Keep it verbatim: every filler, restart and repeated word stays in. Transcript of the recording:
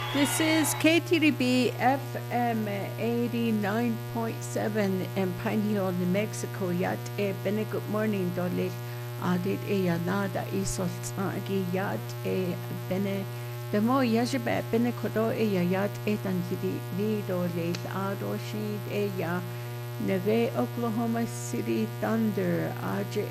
This is K T D B F M eighty-nine point seven in Pine Hill, New Mexico. Yat e bene good morning dole adit e yanada isol agi yat e bene demo yajibe bene kodo e yat e tangidi ni dole ado shid e ya Neve Oklahoma City Thunder Aj